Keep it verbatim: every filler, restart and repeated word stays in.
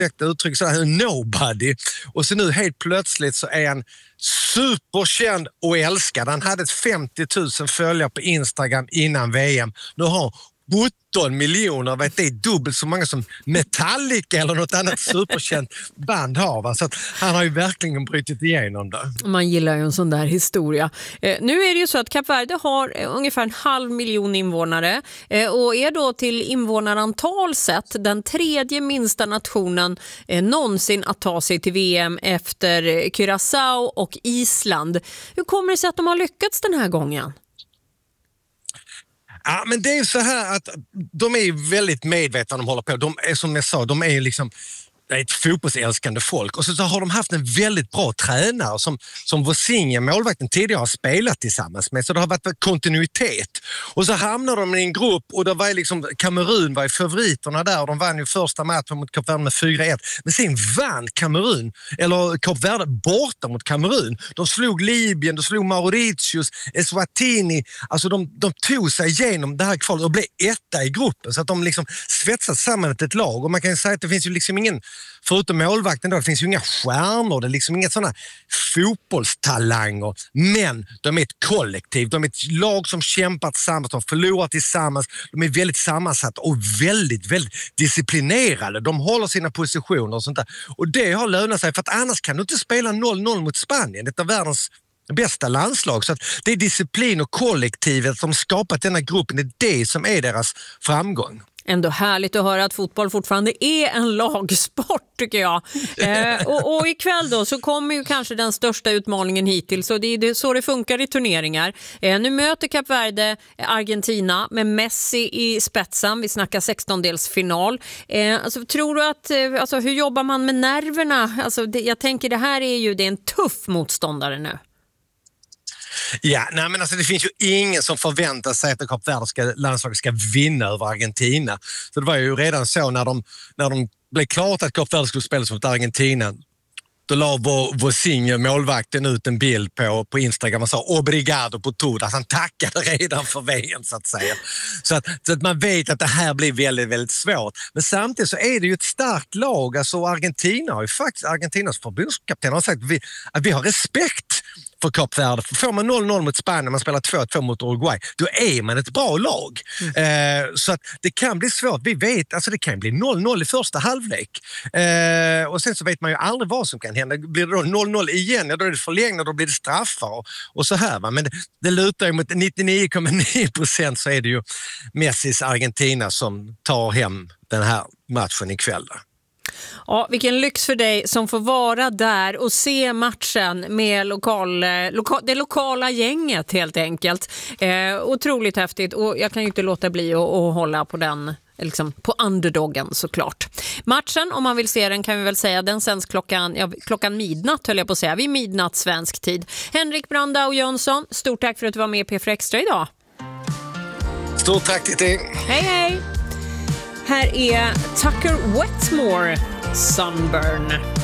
uttryck så här, nobody. Och så nu helt plötsligt så är han superkänd och älskad. Han hade ett femtio tusen följare på Instagram innan V M. Nu har sjutton miljoner, vet det är dubbelt så många som Metallica eller något annat superkänt band har. Va? Så att han har ju verkligen brutit igenom det. Man gillar ju en sån där historia. Eh, nu är det ju så att Kap Verde har eh, ungefär en halv miljon invånare eh, och är då till invånarantal sett den tredje minsta nationen eh, någonsin att ta sig till V M efter eh, Curaçao och Island. Hur kommer det sig att de har lyckats den här gången? Ja, men det är ju så här att de är väldigt medvetna när de håller på. De är, som jag sa, de är ju liksom ett fotbollsälskande folk. Och så, så har de haft en väldigt bra tränare som, som Vosinha, målvakten, tidigare har spelat tillsammans med. Så det har varit kontinuitet. Och så hamnar de i en grupp och det var liksom, Kamerun var ju favoriterna där. Och de vann ju första matchen mot Kap Verde med fyra ett. Men sen vann Kamerun, eller Kap Verde borta mot Kamerun. De slog Libyen, de slog Mauritius, Eswatini. Alltså de, de tog sig igenom det här kvalet och blev etta i gruppen. Så att de liksom svetsat samman ett lag. Och man kan ju säga att det finns ju liksom ingen, förutom målvakten då, det finns ju inga stjärnor, det är liksom inga sådana fotbollstalanger, men de är ett kollektiv, de är ett lag som kämpar tillsammans, de förlorar tillsammans, de är väldigt sammansatta och väldigt, väldigt disciplinerade, de håller sina positioner och sånt där, och det har lönat sig, för att annars kan du inte spela noll noll mot Spanien, det är världens bästa landslag, så att det är disciplin och kollektivet som skapat denna gruppen, det är det som är deras framgång. Ändå härligt att höra att fotboll fortfarande är en lagsport, tycker jag. Eh, och, och ikväll då så kommer ju kanske den största utmaningen hittills. Så det är det, så det funkar i turneringar. Eh, nu möter Kap Verde Argentina med Messi i spetsen. Vi snackar sextondelsfinal. Eh, alltså, tror du att, eh, alltså, hur jobbar man med nerverna? Alltså, det, jag tänker det här är ju det är en tuff motståndare nu. Ja, nej men alltså det finns ju ingen som förväntar sig att Kap Verde landslaget ska vinna över Argentina. Så det var ju redan så när de, när de blev klart att Kap Verde skulle spela mot Argentina. Då la Vosinha, målvakten, ut en bild på, på Instagram och sa obrigado på todo. Alltså han tackade redan för V M så att säga. Så att, så att man vet att det här blir väldigt, väldigt svårt. Men samtidigt så är det ju ett starkt lag. Alltså Argentina har ju faktiskt, Argentinas förbundskapten har sagt att vi, att vi har respekt för Kap Verde. Får man noll noll mot Spanien, man spelar två två mot Uruguay, då är man ett bra lag. Mm. Eh, så att det kan bli svårt. Vi vet, alltså det kan bli noll noll i första halvlek. Eh, och sen så vet man ju aldrig vad som kan hända. Blir det då noll noll igen, ja, då är det förlängning, då blir det straffar och, och så här. Va? Men det, det lutar ju mot nittionio komma nio procent så är det ju Messis Argentina som tar hem den här matchen ikväll. Ja, vilken lyx för dig som får vara där och se matchen med lokal, loka, det lokala gänget helt enkelt. Eh, otroligt häftigt, och jag kan ju inte låta bli att, att hålla på den, liksom på underdoggen såklart. Matchen, om man vill se den, kan vi väl säga, den sänds klockan, ja, klockan midnatt höll jag på att säga, vid midnatt svensk tid. Henrik Brandao Jönsson, stort tack för att du var med i P fyra Extra idag. Stort tack till dig. Hej hej! Här är Tucker Wetmore, Sunburn.